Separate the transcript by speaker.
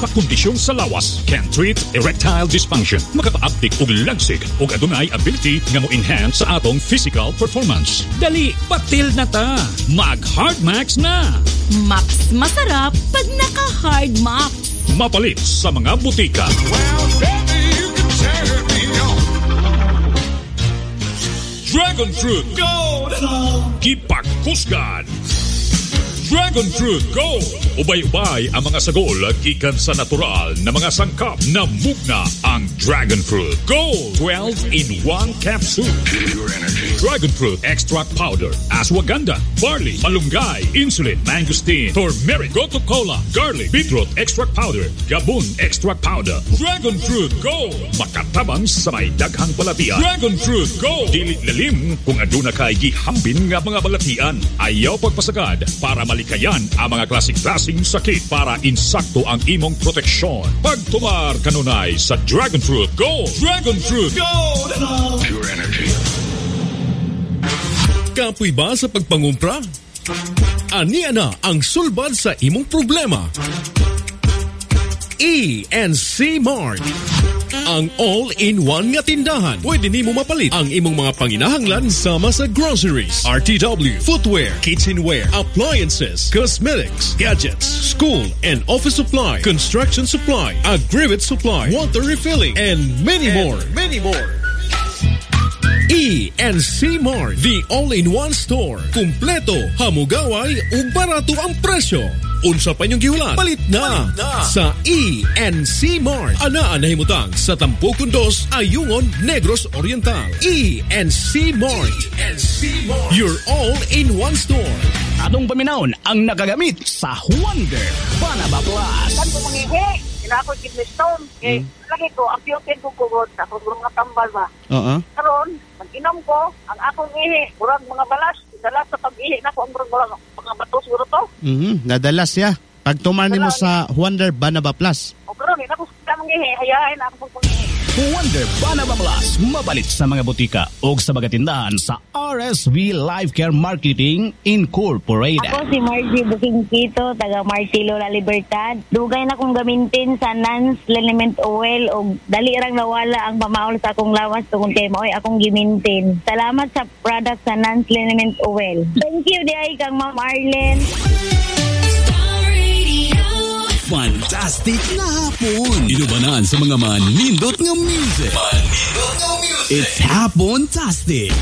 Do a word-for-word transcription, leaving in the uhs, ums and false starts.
Speaker 1: nagapakondisyon sa lawas can treat erectile dysfunction. Makakaaptik og lagsig og adunay ability nga mo-enhance sa atong physical performance. Dali, batil na ta. Mag-Hard Max na.
Speaker 2: Max masarap pag naka-Hard Max.
Speaker 1: Mapalit sa mga butika.
Speaker 3: Well, baby, you can turn me on.
Speaker 1: Dragon Fruit Gold. Kipagkusgan. Dragon Fruit Gold. Ubay-ubay ang mga sagol gikan sa natural na mga sangkap na mugna ang Dragon Fruit Gold. twelve in one capsule.
Speaker 3: Pure energy.
Speaker 1: Dragon Fruit Extract Powder, Ashwagandha, Barley, Malunggay, Insulin, Mangosteen, Turmeric, Gotu Cola, Garlic, Beetroot Extract Powder, Gabon Extract Powder. Dragon Fruit Gold. Makatabang sa may daghang balatian. Dragon Fruit Gold. Dili lalim kung aduna kay gihambin nga mga balatian. Ayaw pagpasagad para malikayan ang mga klasik-klasing sakit para insakto ang imong proteksyon. Pagtumar kanunay sa Dragon Fruit Gold. Dragon Fruit Gold.
Speaker 3: Pure energy.
Speaker 4: Kapoy ba sa pagpangumpra? Ania na ang sulbad sa imong problema. E and C Mart. Ang all-in-one nga tindahan. Pwede nimo mapalit ang imong mga panginahanglan sama sa groceries, R T W, footwear, kitchenware, appliances, cosmetics, gadgets, school and office supply, construction supply, aggregate supply, water refilling, and many and more. Many more. E and C Mart, the all-in-one store. Kumpleto, hamugaway, ug barato ang presyo. Unsa pa niyong gihulat? Palit na, Palit na sa E and C Mart. Anaa na himutang sa Tampukon dos, Ayungon, Negros Oriental. E and C Mart. E and C Mart. Your all-in-one store.
Speaker 5: Atong paminahon ang nagagamit sa Wonder Banaba Plus.
Speaker 6: Kan ko mangihi, ina ako kidney stone. Eh, lagi ko, ang piyotin ko kugod, ako mga tambal ba.
Speaker 7: Oo.
Speaker 6: Karon, mag-inom ko, ang akong ihi, murag mga balas, dalas sa pag-ihi na ko, ang murag mga bato siguro to.
Speaker 7: Mhm, nadalas ya. Pagtumar nimo sa Wonder Banaba Plus.
Speaker 6: O karon, ina ko sa mangihi, hayain na ako pag-ihi.
Speaker 5: Wonder Banaba Plus, mabalit sa mga butika o sa mga tindahan sa R S V Life Care Marketing Incorporated.
Speaker 8: Ako si Margie Bukingkito, taga Martilo La Libertad. Dugay na kong gamitin sa Nance Liniment Oil o dali rang nawala ang pamaol sa akong lawas tungkol kay maoy akong gimintin. Salamat sa product sa Nance Liniment Oil. Thank you diay kang Ma'am Arlen.
Speaker 9: Fantastic na hapon. Inubanan sa mga manindot ng music. Manindot ng music. It's Hapon-tastic.